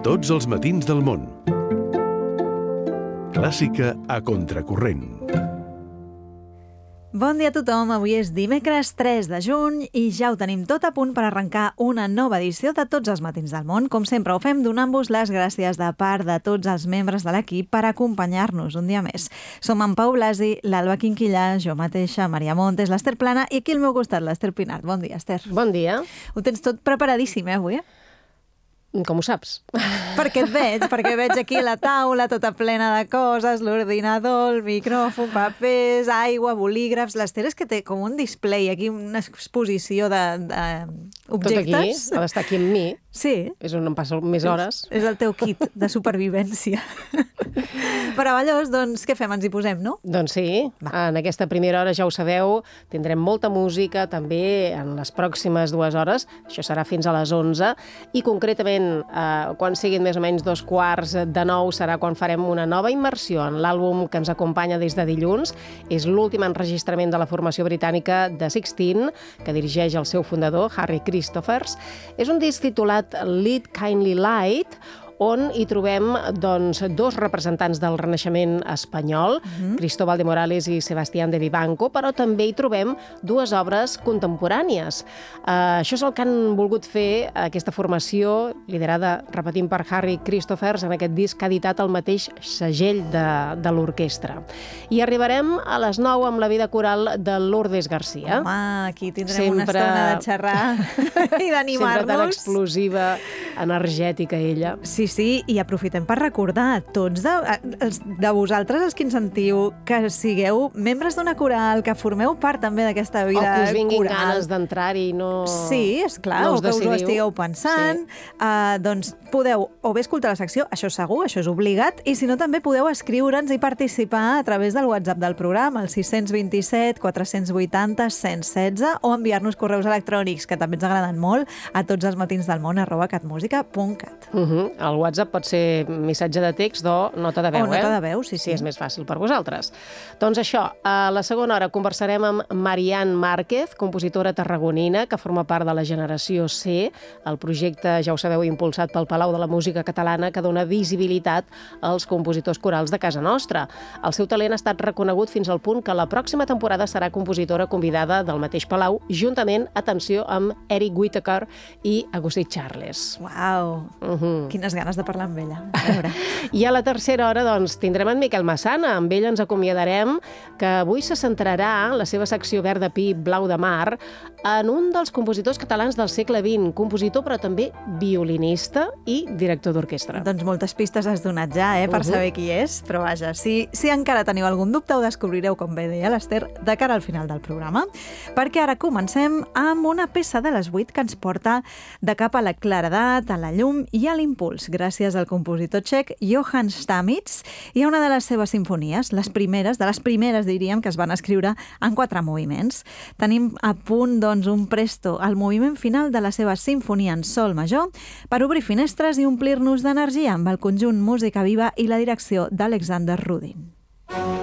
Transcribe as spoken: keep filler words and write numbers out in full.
Tots els matins del món. Clàssica a contracorrent. Bon dia a tothom, avui és dimecres tres de juny i ja ho tenim tot a punt per arrencar una nova edició de Tots els matins del món. Com sempre ho fem donant-vos les gràcies de part de tots els membres de l'equip per acompanyar-nos un dia més. Som en Pau Blasi, l'Alba Quinquillà, jo mateixa, Maria Montes, l'Ester Plana i aquí al meu costat l'Ester Pinart. Bon dia, Ester. Bon dia. Ho tens tot preparadíssim, eh, avui? Com ho saps? Perquè et veig, perquè veig aquí la taula tota plena de coses, l'ordinador, el micròfon, papers, aigua, bolígrafs... L'Ester és que té com un display aquí, una exposició d'objectes. Tot aquí, ha d'estar aquí amb mi. Sí. És on em passo més hores. És, és el teu kit de supervivència. Però llavors, doncs, què fem? Ens hi posem, no? Doncs sí. Va. En aquesta primera hora, ja ho sabeu, tindrem molta música, també en les pròximes dues hores. Això serà fins a les onze. I concretament, eh, quan siguin més o menys dos quarts de nou, serà quan farem una nova immersió en l'àlbum que ens acompanya des de dilluns. És l'últim enregistrament de la formació britànica de Sixteen, que dirigeix el seu fundador, Harry Christophers. És un disc titulat Lead Kindly Light, on hi trobem doncs, dos representants del Renaixement espanyol, uh-huh. Cristóbal de Morales i Sebastián de Vivanco, però també hi trobem dues obres contemporànies. Uh, això és el que han volgut fer aquesta formació, liderada, repetim, per Harry Christophers, en aquest disc que ha editat el mateix segell de, de l'orquestra. I arribarem a les nou amb la vida coral de Lourdes Garcia. Home, aquí tindrem sempre, una estona de xerrar i d'animar-nos. Sempre tan explosiva, energètica ella. Sí, sí, i aprofitem per recordar a tots de, els, de vosaltres, els que ens sentiu, que sigueu membres d'una coral, que formeu part també d'aquesta vida coral. O que us vinguin coral. ganes d'entrar-hi i no... Sí, esclar, no o que us ho estigueu pensant. Sí. Uh, doncs podeu o bé escoltar la secció, això segur, això és obligat, i si no també podeu escriure'ns i participar a través del WhatsApp del programa, el sis dos set, quatre vuit zero, cent setze, o enviar-nos correus electrònics, que també ens agraden molt, a tots els matins del món, arroba catmusica punt cat. Uh -huh. El WhatsApp pot ser missatge de text o nota de veu, o nota eh? de veu, sí, sí. Si és més fàcil per vosaltres. Doncs això, a la segona hora conversarem amb Marian Márquez, compositora tarragonina, que forma part de la Generació C, el projecte, ja ho sabeu, impulsat pel Palau de la Música Catalana, que dona visibilitat als compositors corals de casa nostra. El seu talent ha estat reconegut fins al punt que la pròxima temporada serà compositora convidada del mateix Palau, juntament, atenció, amb Eric Whittaker i Agustí Charles. Uau! Uh -huh. Quines ganes de parlar amb ella. A veure. I a la tercera hora, doncs, tindrem en Miquel Massana. Amb ell ens acomiadarem, que avui se centrarà la seva secció Verd de Pi, Blau de Mar, en un dels compositors catalans del segle vint, compositor però també violinista i director d'orquestra. Doncs moltes pistes has donat ja, eh, per uh -huh. saber qui és, però vaja, si, si encara teniu algun dubte ho descobrireu, com bé deia l'Ester, de cara al final del programa, perquè ara comencem amb una peça de les vuit que ens porta de cap a la claredat, a la llum i a l'impuls, gràcies al compositor txec Johann Stamitz i a una de les seves simfonies, les primeres, de les primeres diríem, que es van escriure en quatre moviments. Tenim a punt, doncs, un presto, el moviment final de la seva sinfonia en sol major, per obrir finestres i omplir-nos d'energia amb el conjunt Música Viva i la direcció d'Alexander Rudin.